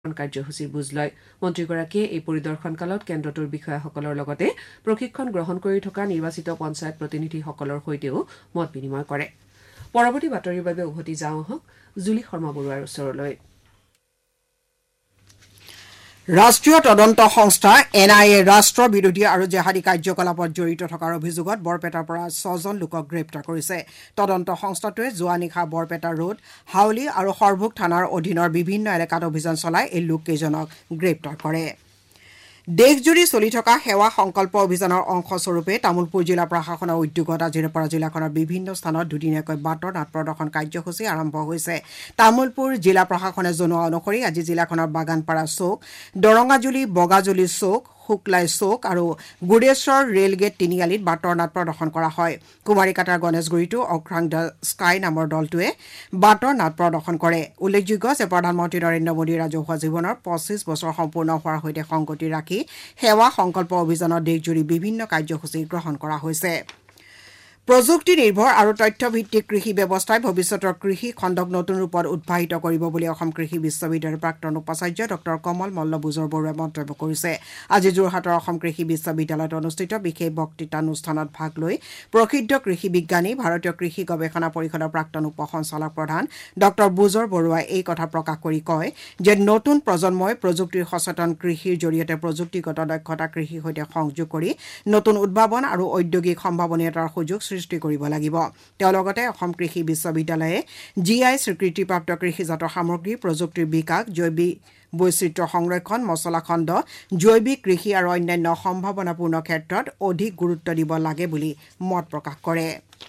কাৰ্যসূচীৰ বুজ লয়। মন্ত্ৰীগৰাকীয়ে এই পৰিদৰ্শন কালত কেন্দ্ৰটোৰ বিষয়াসকলৰ লগতে প্ৰশিক্ষণ গ্ৰহণ কৰি থকা নিৰ্বাচিত পঞ্চায়ত প্ৰতিনিধিসকলৰ সৈতেও মত বিনিময় কৰে। পৰৱৰ্তী বাতৰিৰ বাবে উভতি যাওঁ আহক জুলি শৰ্মা বৰুৱাৰ ওচৰলৈ। ৰাষ্ট্ৰীয় তদন্ত সংস্থা NIA ৰাষ্ট্ৰ বিৰোধী আৰু জেহাদী কাৰ্যকলাপত জড়িত থকাৰ অভিযোগত বৰপেটাৰ পৰা 6জন লোকক গ্ৰেপ্তাৰ কৰিছে। তদন্ত সংস্থাটোৱে যোৱা নিশা বৰপেটা ৰোড, হাউলি আৰু সৰভোগ থানাৰ অধীনৰ বিভিন্ন এলেকাত অভিযান চলাই এই লোককেইজনক গ্ৰেপ্তাৰ কৰে। দেশজুৰি চলি থকা সেৱা সংকল্প অভিযানৰ অংশস্বৰূপে তামুলপুৰ জিলা প্ৰশাসনৰ উদ্যোগত আজিৰে পৰা জিলাখনৰ বিভিন্ন স্থানত দুদিনীয়াকৈ বাটৰ নাট প্ৰদৰ্শন কাৰ্যসূচী আৰম্ভ হৈছে। তামুলপুৰ জিলা প্ৰশাসনে জনোৱা অনুসৰি আজি জিলাখনৰ বাগানপাৰা চৌক, দৰঙাজুলি বগাজুলি চৌক, শুক্লাই চৌক আৰু গুৰেশ্বৰ ৰেলগেট তিনিআলিত বাটৰ নাট প্ৰদৰ্শন কৰা হয়। কুমাৰীকাটাৰ গণেশগুৰিতো অক্ৰাং দ্য স্কাই নামৰ দলটোৱে বাটৰ নাট প্ৰদৰ্শন কৰে। উল্লেখযোগ্য যে প্ৰধানমন্ত্ৰী নৰেন্দ্ৰ মোদীৰ ৰাজহুৱা জীৱনৰ 25 বছৰ সম্পূৰ্ণ হোৱাৰ সৈতে সংগতি ৰাখি সেৱা সংকল্প অভিযানত দেশজুৰি বিভিন্ন কাৰ্যসূচী গ্ৰহণ কৰা হৈছে। প্ৰযুক্তি নিৰ্ভৰ আৰু তথ্যভিত্তিক কৃষি ব্যৱস্থাই ভৱিষ্যতৰ কৃষি খণ্ডক নতুন ৰূপত উদ্ভাসিত কৰিব বুলি অসম কৃষি বিশ্ববিদ্যালয়ৰ প্ৰাক্তন উপাচাৰ্য ডক্টৰ কমল মল্ল বুজৰ বৰুৱাই মন্তব্য কৰিছে। আজি যোৰহাটৰ অসম কৃষি বিশ্ববিদ্যালয়ত অনুষ্ঠিত বিশেষ বক্তৃতানুষ্ঠানত ভাগ লৈ প্ৰসিদ্ধ কৃষি বিজ্ঞানী, ভাৰতীয় কৃষি গৱেষণা পৰিষদৰ প্ৰাক্তন উপ সঞ্চালক প্ৰধান ডক্টৰ বুজৰ বৰুৱাই এই কথা প্ৰকাশ কৰি কয় যে নতুন প্ৰজন্মই প্ৰযুক্তিৰ সচেতন কৃষিৰ জৰিয়তে প্ৰযুক্তিগত দক্ষতা কৃষিৰ সৈতে সংযোগ কৰি নতুন উদ্ভাৱন আৰু ঔদ্যোগিক সম্ভাৱনীয়তাৰ সুযোগ সৃষ্টি কৰিব লাগিব। তেওঁ লগতে অসম কৃষি বিশ্ববিদ্যালয়ে GI স্বীকৃতিপ্ৰাপ্ত কৃষিজাত সামগ্ৰী, প্ৰযুক্তিৰ বিকাশ, জৈৱিক বৈচিত্ৰ্য সংৰক্ষণ, মছলা খণ্ড, জৈৱিক কৃষি আৰু অন্যান্য সম্ভাৱনাপূৰ্ণ ক্ষেত্ৰত অধিক গুৰুত্ব দিব লাগে বুলি মত প্ৰকাশ কৰে।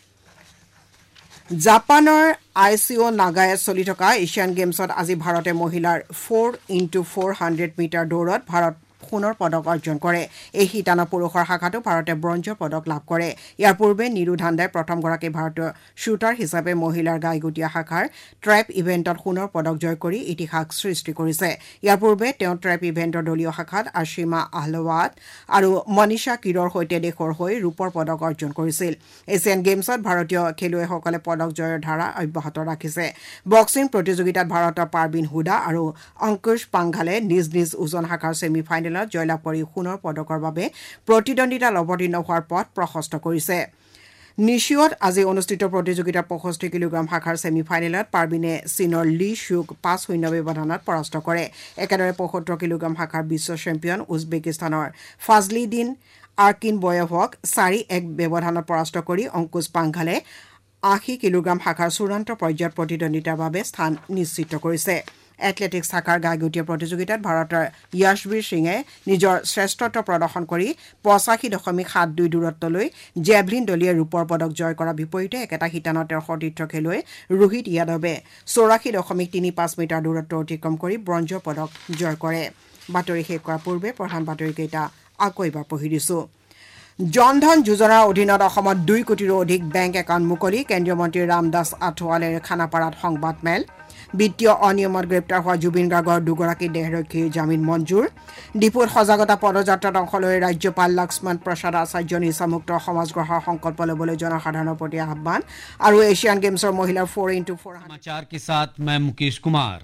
জাপানৰ ICO নাগায়ে চলি থকা এছিয়ান গেমছত আজি ভাৰতে মহিলাৰ 4x400 মিটাৰ দৌৰত সোণৰ পদক অৰ্জন কৰে। এই শিতানৰ পুৰুষৰ শাখাতো ভাৰতে ব্ৰঞ্জৰ পদক লাভ কৰে। ইয়াৰ পূৰ্বে নীৰু ধান্দাই প্ৰথমগৰাকী ভাৰতীয় শ্বুটাৰ হিচাপে মহিলাৰ গাইগুটীয়া শাখাৰ ট্ৰেপ ইভেণ্টত সোণৰ পদক জয় কৰি ইতিহাস সৃষ্টি কৰিছে। ইয়াৰ পূৰ্বে তেওঁ ট্ৰেপ ইভেণ্টৰ দলীয় শাখাত আশিমা আহলৱাত আৰু মনীষা কিৰৰ সৈতে দেশৰ হৈ ৰূপৰ পদক অৰ্জন কৰিছিল। এছিয়ান গেমছত ভাৰতীয় খেলুৱৈসকলে পদক জয়ৰ ধাৰা অব্যাহত ৰাখিছে। বক্সিং প্ৰতিযোগিতাত ভাৰতৰ পাৰবিন হুডা আৰু অংকুশ পাংঘালে নিজ নিজ ওজন শাখাৰ ছেমি ফাইনেলত জয়লাভ কৰি সোণৰ পদকৰ বাবে প্ৰতিদ্বন্দ্বিতাত অৱতীৰ্ণ হোৱাৰ পথ প্ৰশস্ত কৰিছে। নিশ্চিয়ত আজি অনুষ্ঠিত প্ৰতিযোগিতাৰ 65 কিলোগ্ৰাম শাখাৰ ছেমি ফাইনেলত পাৰবিনে চীনৰ লি শ্বুক 5-0 ব্যৱধানত পৰাস্ত কৰে। একেদৰে 75 কিলোগ্ৰাম শাখাৰ বিশ্ব চেম্পিয়ন উজবেকিস্তানৰ ফাজলিডিন আৰ্কিনবয়েভক 4-1 ব্যৱধানত পৰাস্ত কৰি অংকুশ পাংঘালে 80 কিলোগ্ৰাম শাখাৰ চূড়ান্ত পৰ্যায়ত প্ৰতিদ্বন্দ্বিতাৰ বাবে স্থান নিশ্চিত কৰিছে। এথলেটিক্স শাখাৰ গাইগুটীয়া প্ৰতিযোগিতাত ভাৰতৰ য়াশবীৰ সিঙে নিজৰ শ্ৰেষ্ঠত্ব প্ৰদৰ্শন কৰি 85.72 দূৰত্বলৈ জেভলিন দলীয় ৰূপৰ পদক জয় কৰাৰ বিপৰীতে একেটা শিতানত তেওঁৰ সতীৰ্থ খেলুৱৈ ৰোহিত যাদৱে 84.35 মিটাৰ দূৰত্ব অতিক্ৰম কৰি ব্ৰঞ্জৰ পদক জয় কৰে। বাতৰি শেষ কৰাৰ পূৰ্বে প্ৰধান বাতৰিকেইটা আকৌ এবাৰ পঢ়ি দিছো। জনধন যোজনাৰ অধীনত অসমত 2 কোটিৰো অধিক বেংক একাউণ্ট মুকলি। কেন্দ্ৰীয় মন্ত্ৰী ৰামদাস আথৱালেৰ খানাপাৰাত সংবাদমেল। বিত্তীয় অনিয়মত গ্ৰেপ্তাৰ হোৱা জুবিন গাৰ্গৰ দুগৰাকী দেহৰক্ষীৰ জামিন মঞ্জুৰ। ডিপুত সজাগতা পদযাত্ৰাত অংশ লৈ ৰাজ্যপাল লক্ষ্মণ প্ৰসাদ আচাৰ্য নিচামুক্ত সমাজ গঢ়াৰ সংকল্প ল'বলৈ জনসাধাৰণৰ প্ৰতি আহ্বান। আৰু এছিয়ান গেমছৰ মহিলাৰ 4x400 समाचार के साथ मैं मुकेश कुमार।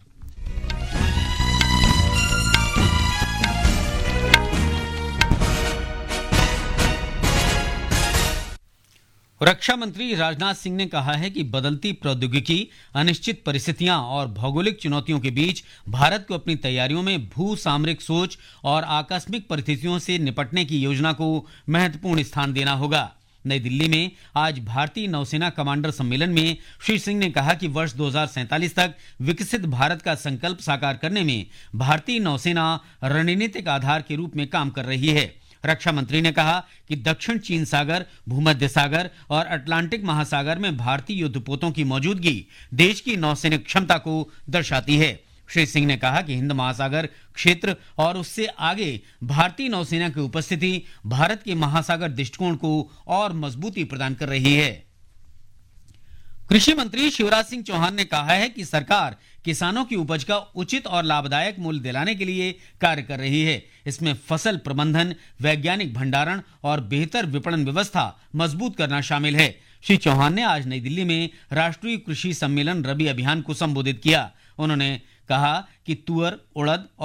रक्षा मंत्री राजनाथ सिंह ने कहा है कि बदलती प्रौद्योगिकी, अनिश्चित परिस्थितियां और भौगोलिक चुनौतियों के बीच भारत को अपनी तैयारियों में भू सामरिक सोच और आकस्मिक परिस्थितियों से निपटने की योजना को महत्वपूर्ण स्थान देना होगा। नई दिल्ली में आज भारतीय नौसेना कमांडर सम्मेलन में श्री सिंह ने कहा कि वर्ष 2047 तक विकसित भारत का संकल्प साकार करने में भारतीय नौसेना रणनीतिक आधार के रूप में काम कर रही है। रक्षा मंत्री ने कहा कि दक्षिण चीन सागर, भूमध्य सागर और अटलांटिक महासागर में भारतीय युद्धपोतों की मौजूदगी देश की नौसैनिक क्षमता को दर्शाती है। श्री सिंह ने कहा कि हिंद महासागर क्षेत्र और उससे आगे भारतीय नौसेना की उपस्थिति भारत के महासागर दृष्टिकोण को और मजबूती प्रदान कर रही है। कृषि मंत्री शिवराज सिंह चौहान ने कहा है कि सरकार किसानों की उपज का उचित और लाभदायक मूल्य दिलाने के लिए कार्य कर रही है। इसमें फसल प्रबंधन, वैज्ञानिक भंडारण और बेहतर विपणन व्यवस्था मजबूत करना शामिल है। श्री चौहान ने आज नई दिल्ली में राष्ट्रीय कृषि सम्मेलन रबी अभियान को संबोधित किया। उन्होंने कहा कि तुअर, उड़द और